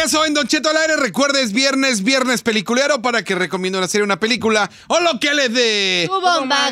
regreso en Don Cheto al aire. Recuerda, es viernes peliculero para que recomiendo una serie, una película o lo que le dé. ¡Tu bomba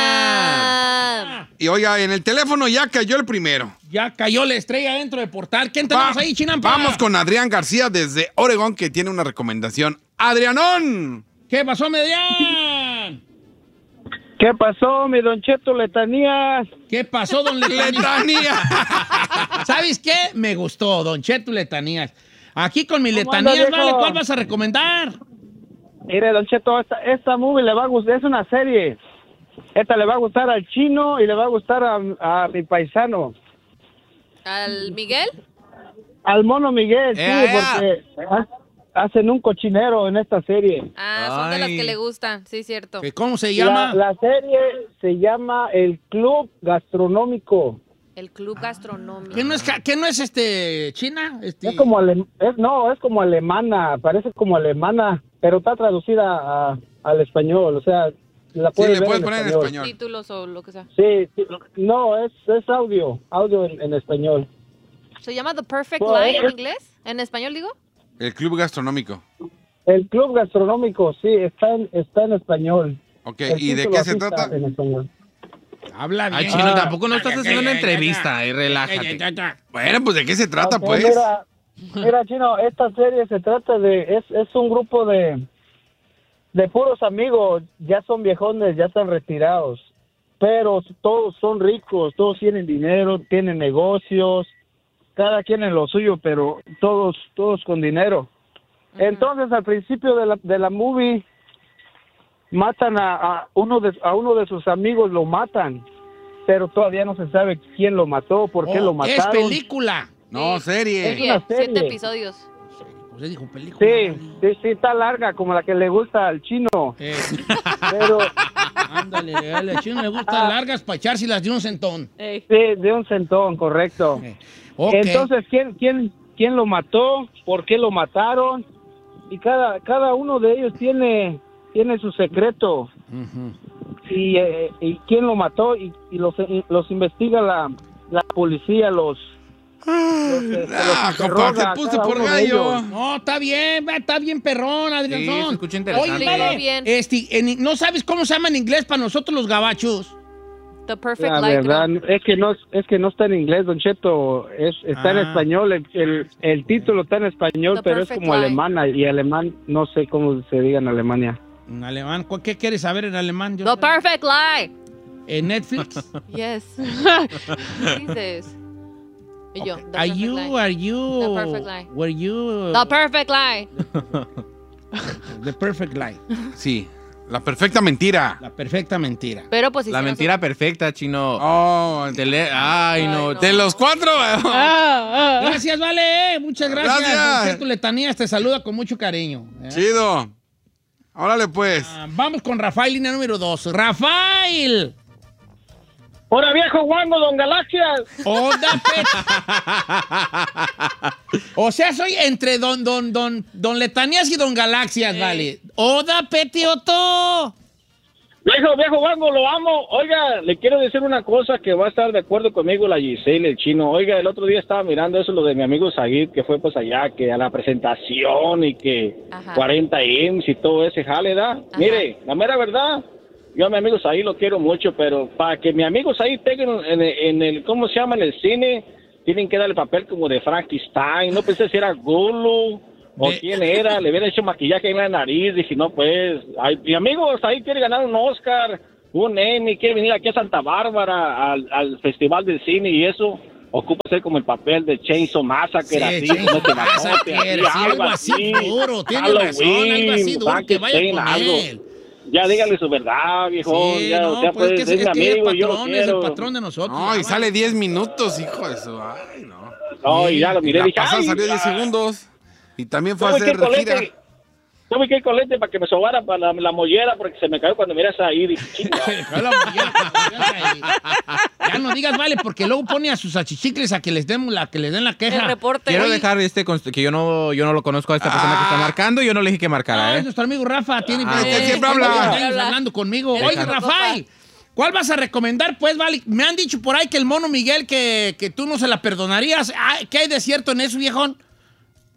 gana! Y oiga, en el teléfono ya cayó el primero. Ya cayó la estrella dentro del portal. ¿Quién tenemos ahí, Chinampa? Vamos con Adrián García desde Oregón, que tiene una recomendación. ¡Adrianón! ¿Qué pasó, Adrián? ¿Qué pasó, mi Don Cheto Letanías? ¿Qué pasó, don Letanías? ¿Sabes qué? Me gustó, Don Cheto Letanías. Aquí con mi Letanías, vale, ¿cuál vas a recomendar? Mire, Don Cheto, esta movie le va a gustar, es una serie. Esta le va a gustar al chino y le va a gustar a mi paisano. ¿Al Miguel? Al mono Miguel, sí, porque hacen un cochinero en esta serie. Ah, son de las que le gustan, sí, cierto. ¿Cómo se llama? La serie se llama El Club Gastronómico. El Club Gastronómico. ¿Qué no es China? Es como es como alemana, parece como alemana, pero está traducida al español, o sea, la puedes ver poner en español. Títulos o lo que sea. Sí, no, es audio en español. ¿Se llama The Perfect Lie en inglés? ¿En español digo? El Club Gastronómico. El Club Gastronómico, sí, está en español. Ok, ¿y de qué se trata? En español. Habla bien. Ay, Chino, tampoco no estás haciendo una entrevista, relájate. Bueno, pues ¿de qué se trata, Okay, pues? Mira, Chino, esta serie se trata es un grupo de puros amigos, ya son viejones, ya están retirados, pero todos son ricos, todos tienen dinero, tienen negocios, cada quien en lo suyo, pero todos con dinero. Entonces, al principio de la movie, matan a uno de sus amigos, lo matan, pero todavía no se sabe quién lo mató, por qué lo mataron. Es película. No, serie. Es una serie. 7 episodios. Pues dijo película. Sí, está larga, como la que le gusta al chino. Pero ándale, al chino le gustan largas para echárselas de un centón. sí, de un centón, correcto. Okay. Entonces, ¿quién lo mató? ¿Por qué lo mataron? Y cada uno de ellos tiene su secreto. Y quién lo mató y los investiga la policía, compa, te puse por gallo. No, está bien perrón, Adrián. Sí, se escucha interesante. Oye, vale, bien. ¿no sabes cómo se llama en inglés para nosotros los gabachos? The Perfect La Lie. verdad, es que no está en inglés, Don Cheto, está en español, el título está en español, The pero es Perfect como Lie. alemana, y alemán, no sé cómo se diga en Alemania. En alemán, ¿qué quieres saber en alemán? The Perfect Lie. ¿En Netflix? Yes. Dices. Y yo, The Are Perfect you, Lie. are you, The Perfect Lie. were you... The Perfect Lie. The Perfect Lie. Sí, la perfecta mentira. La perfecta mentira. Pero pues La mentira perfecta, Chino. Oh, Ay, no. de los 4. Gracias, vale. Muchas gracias. Gracias. Don Cheto Letanías te saluda con mucho cariño. Chido. Órale, pues. Vamos con Rafael, línea número 2. ¡Rafael! ¡Hola, viejo guango, don Galaxias! O sea, soy entre don Letanías y don Galaxias, vale. ¡Oda, Petioto! Viejo guango, lo amo. Oiga, le quiero decir una cosa que va a estar de acuerdo conmigo la Giselle, el chino. Oiga, el otro día estaba mirando eso, lo de mi amigo Saguid, que fue pues allá, que a la presentación y que 40 IMSS y todo ese jale, ¿da? Mire, la mera verdad, yo a mi amigo Saguid lo quiero mucho, pero para que mi amigo Saguid pegue en el, ¿cómo se llama? En el cine, tienen que darle papel como de Frankenstein. No pensé si era Gulu o quién era, le hubiera hecho maquillaje en la nariz. Dije, no, pues, mi amigo Saguid quiere ganar un Oscar, un Emmy, quiere venir aquí a Santa Bárbara al Festival del Cine y eso. Ocupa ser como el papel de Chainsaw Massacre, así, algo así duro, tiene razón, algo así duro, que vaya con él. Ya dígale su verdad, viejo. Sí, ya, no, o sea, pues es que mi amigo, es yo lo el quiero. patrón de nosotros. No, y sale 10 minutos, hijo de su... Ay, no. No, y ya lo miré, La dije, pasada ay, salió 10 segundos. Y también fue a hacer gira. Tuve que ir con lente para que me sobara para la mollera porque se me cayó cuando miras ahí. Dije, chinga. Ya no digas, vale, porque luego pone a sus achichicles a que les den la queja. El reporte. Quiero dejar que yo no lo conozco a esta persona que está marcando y yo no le dije que marcara, Es nuestro amigo Rafa, tiene siempre habla. años hablando conmigo. Oye, Rafael, ¿cuál vas a recomendar? Pues, vale, me han dicho por ahí que el mono Miguel, que tú no se la perdonarías. ¿Qué hay de cierto en eso, viejón?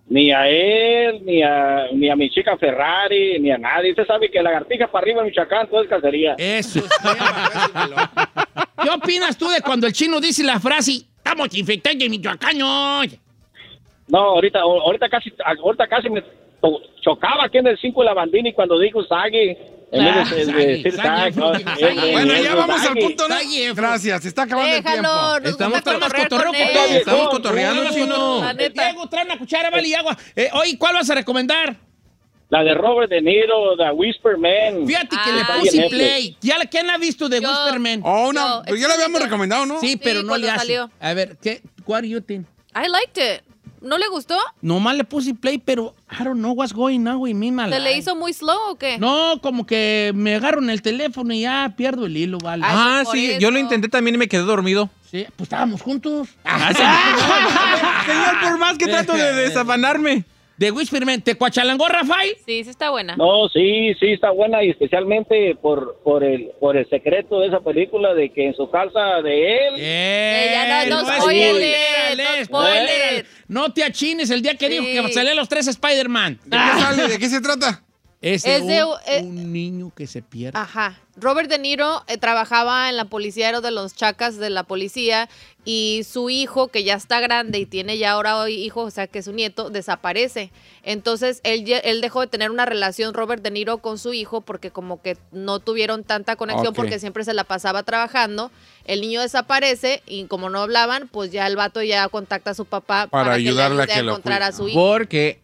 Ni a él, ni a mi chica Ferrari, ni a nadie. Usted sabe que lagartija para arriba en Michoacán, todo es cacería. Eso es. ¿Qué opinas tú de cuando el chino dice la frase, estamos infectados en Michoacán? No, ahorita casi me chocaba aquí en el 5 de la Bandini cuando dijo Sagui. En vez de decir Sagui. Bueno, ya vamos al punto, ¿no? Sagui. Gracias, se está acabando el tiempo. Déjalo, nos Estamos gusta cotorrear cotorreo con con él. todo. Estamos cotorreando, No, chino. La neta. Diego, trae una cuchara, vale, y agua. Oye, ¿cuál vas a recomendar? La de Robert De Niro, The Whisper Man. Fíjate que Ah. le Está puse bien play. ¿Quién ha visto de Yo. Whisperman? Oh, No, pues ya lo habíamos excelente. recomendado, ¿no? Sí, pero Sí, no le cuando hace. salió. A ver, what do you think? I liked it. ¿No le gustó? Nomás le puse play, pero I don't know what's going on with me, my ¿Se life. le hizo muy slow o qué? No, como que me agarro en el teléfono y ya pierdo el hilo, vale. Ay, Ah, por sí, eso. yo lo intenté también y me quedé dormido. Sí, pues estábamos juntos. Señor, por más que trato de desafanarme. De Whisperman, ¿te cuachalangó, Rafael? Sí, sí está buena. No, sí, está buena y especialmente por el secreto de esa película de que en su casa de él. Ya no spoiler, no spoiler. No te achines el día que Sí. dijo que salían los 3 Spider-Man. ¿De qué sale? ¿De qué se trata? Es Es de- un niño que se pierde. Ajá. Robert De Niro trabajaba en la policía, era de los chacas de la policía, y su hijo, que ya está grande y tiene ya ahora hijo, o sea que su nieto, desaparece. Entonces él dejó de tener una relación, Robert De Niro, con su hijo, porque como que no tuvieron tanta conexión, Ok. porque siempre se la pasaba trabajando. El niño desaparece y como no hablaban, pues ya el vato ya contacta a su papá Para que le ayudarle a ayude que lo encontrar cuide. a su hijo. Porque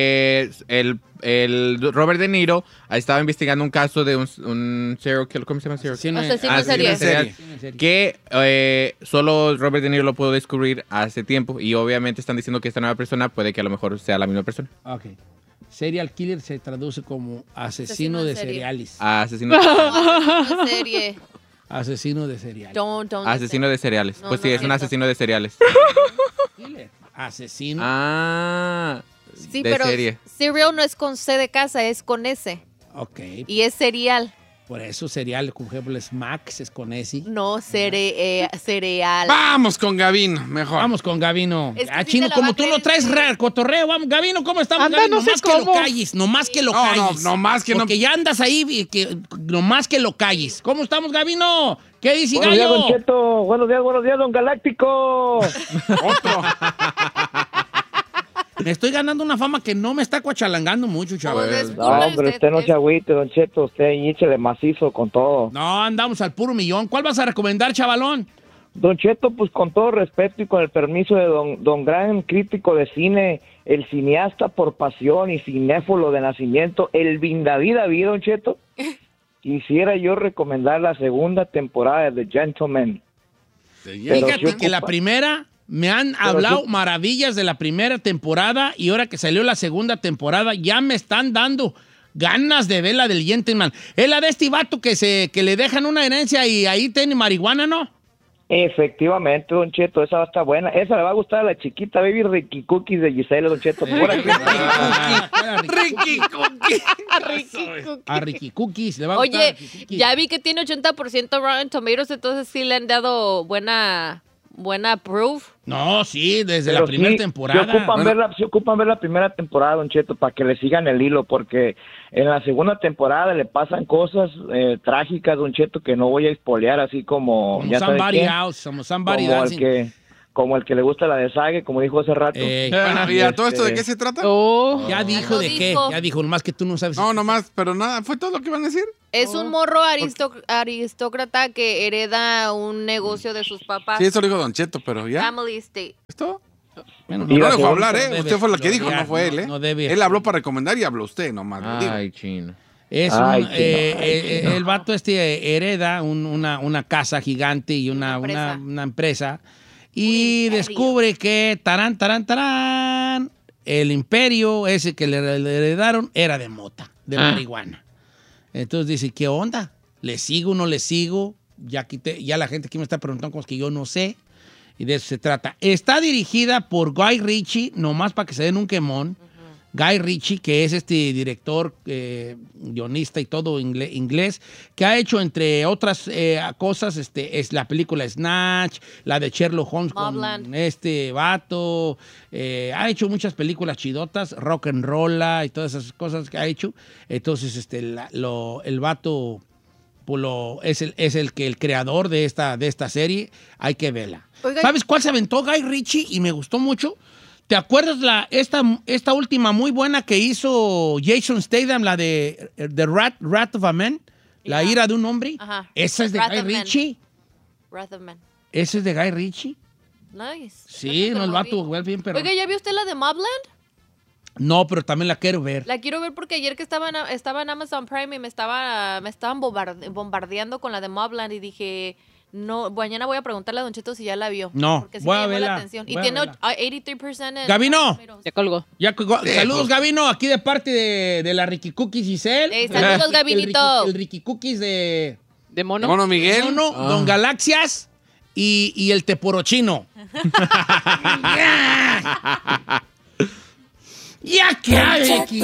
el Robert De Niro estaba investigando un caso de un serial killer. ¿Cómo se llama? Asesino en Asesino serie. en serie. Que solo Robert De Niro lo pudo descubrir hace tiempo. Y obviamente están diciendo que esta nueva persona puede que a lo mejor sea la misma persona. Ok. Serial killer se traduce como asesino de en serie. cereales. Asesino, Asesino en serie. Asesino de cereales. Don't asesino de cereales. No, Pues sí, no es un siento. asesino de cereales. Killer. Asesino. Ah, Sí, de pero serie. cereal no es con C de casa, es con S. Ok. Y es cereal. Por eso cereal, por ejemplo, es Max, es con S. No cereal. Vamos con Gavino, mejor. Vamos con Gavino. Es que Ah, sí Chino, te la como va a tú lo creer, traes sí. raro, cotorreo. Vamos, Gavino, ¿cómo estamos, Anda, Gavino? no sé Nomás que lo cómo. calles, nomás que lo No, calles. no más que no. Porque ya andas ahí, y que, nomás que lo calles. ¿Cómo estamos, Gavino? ¿Qué dice Buenos días, Gallo? Don Cheto. Buenos días, Don Galáctico. Otro. Me estoy ganando una fama que no me está cuachalangando mucho, chaval. Pues, No, hombre, usted no se agüite, Don Cheto. Usted ahí échale macizo con todo. No, andamos al puro millón. ¿Cuál vas a recomendar, chavalón? Don Cheto, pues con todo respeto y con el permiso de don gran crítico de cine, el cineasta por pasión y cinéfilo de nacimiento, el David, Don Cheto, quisiera yo recomendar la segunda temporada de The Gentleman. Pero Fíjate sí que la ocupa- primera, me han hablado sí- maravillas de la primera temporada y ahora que salió la segunda temporada ya me están dando ganas de ver la del Gentleman. Es la de este vato que le dejan una herencia y ahí tiene marihuana, ¿no? Efectivamente, Don Cheto, esa va a estar buena. Esa le va a gustar a la chiquita baby Ricky Cookies de Giselle, Don Cheto. Pura Ricky Cookie. A Ricky Cookies le va a gustar. Oye, Ricky Cookies. ya vi que tiene 80% Rotten Tomatoes, entonces sí le han dado buena proof. No, sí, desde Pero la primera sí, temporada. Se ocupan ver la primera temporada, Don Cheto, para que le sigan el hilo, porque en la segunda temporada le pasan cosas trágicas, Don Cheto, que no voy a espolear, así como... Como ya sabe Somebody quién, Else, como Somebody como Dancing. como el que le gusta la de Sague, como dijo hace rato. Bueno, ¿y a todo esto de qué se trata? Oh. Ya dijo lo de qué, dijo. ya dijo, nomás que tú no sabes. No, nomás, pero nada, ¿fue todo lo que van a decir? Es un morro aristócrata que hereda un negocio de sus papás. Sí, eso lo dijo Don Cheto, pero ya. Family Estate. ¿Esto? Bueno, Y No la lo dejó segunda- hablar, ¿eh? debe Usted fue la que dijo, gloriar, no fue él, ¿eh? no debe. Él habló para recomendar y habló usted, nomás. lo digo. Ay, chino. Es Ay, un, qué el vato hereda una casa gigante y una empresa y descubre que tarán, el imperio ese que le heredaron era de mota, de marihuana. Entonces dice, ¿qué onda? ¿Le sigo o no le sigo? Ya la gente aquí me está preguntando cosas que yo no sé. Y de eso se trata. Está dirigida por Guy Ritchie, nomás para que se den un quemón. Guy Ritchie, que es este director, guionista y todo inglés, que ha hecho, entre otras cosas, es la película Snatch, la de Sherlock Holmes Mobland. con este vato. Ha hecho muchas películas chidotas, Rock and Roll y todas esas cosas que ha hecho. Entonces, el vato es el creador de esta serie. Hay que verla. Oiga, ¿Sabes cuál se aventó Guy Ritchie y me gustó mucho? ¿Te acuerdas esta última muy buena que hizo Jason Statham, la de The Wrath of a Man? La ira de un hombre. Ajá. Esa es de Wrath Guy of Man. Ritchie. Wrath of Man. Ese es de Guy Ritchie. Nice. Sí, no, el vato, güey, bien, pero... Oiga, ¿ya vio usted la de Mobland? No, pero también la quiero ver. La quiero ver porque ayer que estaba en Amazon Prime y me estaban bombardeando con la de Mobland y dije, no, mañana voy a preguntarle a Don Cheto si ya la vio. No, porque sí voy me a llamó verla, la atención. Y voy a tiene verla. 83% en Gabino. números. Ya colgó. Saludos, Gabino, aquí de parte de la Ricky Cookies Giselle. Saludos, Gabinito. El Ricky Cookies de ¿De mono? Mono Miguel. Mono, Don Galaxias y el Teporochino. Ya que hay,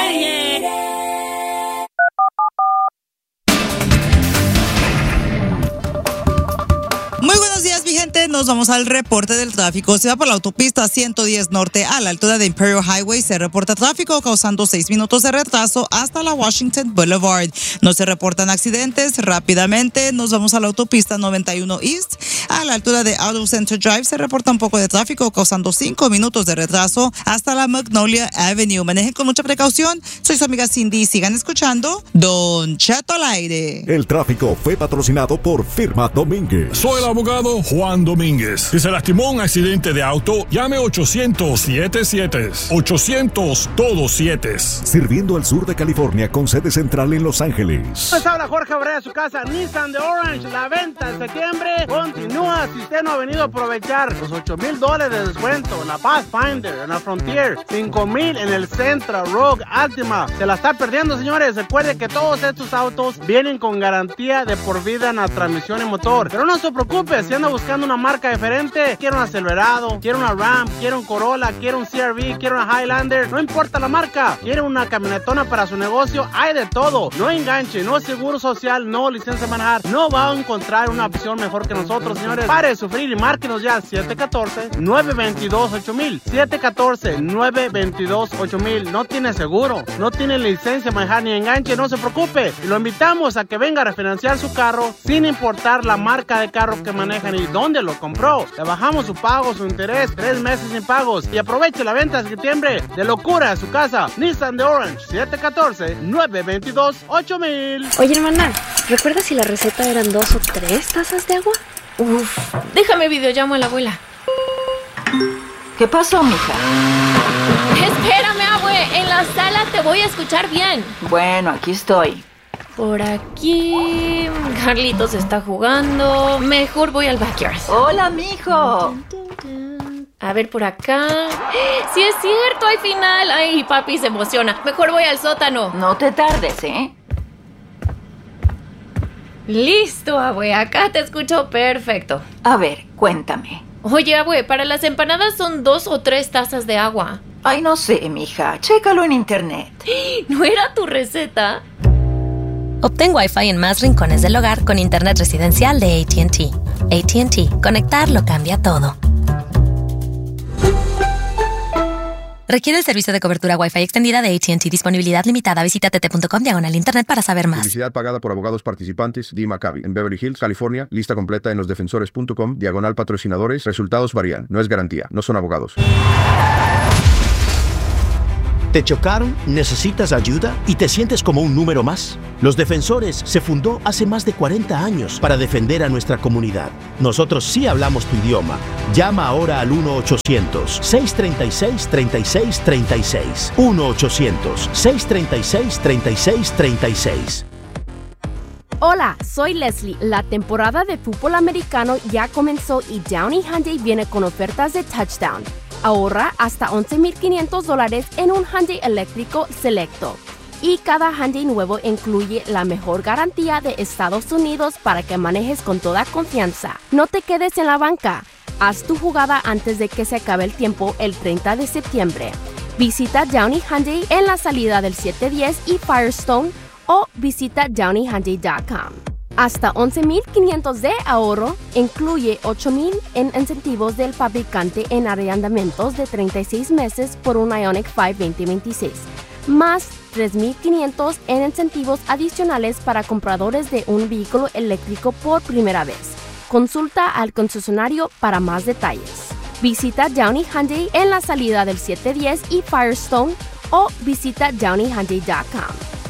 Muy buenos días, mi gente. Nos vamos al reporte del tráfico. Se va por la autopista 110 Norte a la altura de Imperial Highway. Se reporta tráfico causando 6 minutos de retraso hasta la Washington Boulevard. No se reportan accidentes. Rápidamente nos vamos a la autopista 91 East a la altura de Auto Center Drive. Se reporta un poco de tráfico causando 5 minutos de retraso hasta la Magnolia Avenue. Manejen con mucha precaución. Soy su amiga Cindy. Sigan escuchando Don Cheto al aire. El tráfico fue patrocinado por Firma Domínguez. Soy el abogado Juan Domínguez. Si se lastimó en un accidente de auto, llame 800-77. 800 todos 7. Sirviendo al sur de California con sede central en Los Ángeles. Les habla Jorge Abreu de su casa Nissan de Orange. La venta en septiembre continúa. Si usted no ha venido a aprovechar los $8,000 de descuento, la Pathfinder, en la Frontier, $5,000 en el Sentra, Rogue, Altima, se la está perdiendo, señores. Recuerde que todos estos autos vienen con garantía de por vida en la transmisión y motor. Pero no se preocupe, si anda buscando una marca diferente, quiere un Silverado, quiere una Ram, quiere un Corolla, quiere un CR-V, quiere una Highlander, no importa la marca, quiere una camionetona para su negocio, hay de todo. No enganche, no seguro social, no licencia de manejar, no va a encontrar una opción mejor que nosotros, señores. Pare de sufrir y márquenos ya al 714-922-8000. 714-922-8000. No tiene seguro, no tiene licencia de manejar ni enganche, no se preocupe. Y lo invitamos a que venga a refinanciar su carro sin importar la marca de carro que manejan y dónde lo compró. Le bajamos su pago, su interés, 3 meses sin pagos y aproveche la venta de septiembre de locura a su casa. Nissan de Orange, 714-922-8000. Oye, hermana, ¿recuerdas si la receta eran 2 o 3 tazas de agua? Uf, déjame videollamo a la abuela. ¿Qué pasó, mija? Espérame, abue, en la sala te voy a escuchar bien. Bueno, aquí estoy. Por aquí... Carlitos está jugando. Mejor voy al backyard. Hola, mijo. A ver, por acá... ¡Sí es cierto! ¡Hay final! ¡Ay, papi se emociona! Mejor voy al sótano. No te tardes, ¿eh? Listo, abue. Acá te escucho perfecto. A ver, cuéntame. Oye, abue, para las empanadas son 2 o 3 tazas de agua. Ay, no sé, mija. Chécalo en internet. ¿No era tu receta? Obtén Wi-Fi en más rincones del hogar con internet residencial de AT&T. AT&T. Conectar lo cambia todo. Requiere el servicio de cobertura Wi-Fi extendida de AT&T. Disponibilidad limitada. Visita tt.com/internet para saber más. Publicidad pagada por abogados participantes. Dee Maccabi. En Beverly Hills, California. Lista completa en losdefensores.com/patrocinadores. Resultados varían. No es garantía. No son abogados. ¿Te chocaron? ¿Necesitas ayuda? ¿Y te sientes como un número más? Los Defensores se fundó hace más de 40 años para defender a nuestra comunidad. Nosotros sí hablamos tu idioma. Llama ahora al 1-800-636-3636. 1-800-636-3636. Hola, soy Leslie. La temporada de fútbol americano ya comenzó y Downey Hyundai viene con ofertas de touchdown. Ahorra hasta $11,500 en un Hyundai eléctrico selecto. Y cada Hyundai nuevo incluye la mejor garantía de Estados Unidos para que manejes con toda confianza. No te quedes en la banca. Haz tu jugada antes de que se acabe el tiempo el 30 de septiembre. Visita Downey Hyundai en la salida del 710 y Firestone o visita downeyhyundai.com. Hasta $11,500 de ahorro, incluye $8,000 en incentivos del fabricante en arrendamientos de 36 meses por un Ioniq 5 2026, más $3,500 en incentivos adicionales para compradores de un vehículo eléctrico por primera vez. Consulta al concesionario para más detalles. Visita Downey Hyundai en la salida del 710 y Firestone o visita downeyhyundai.com.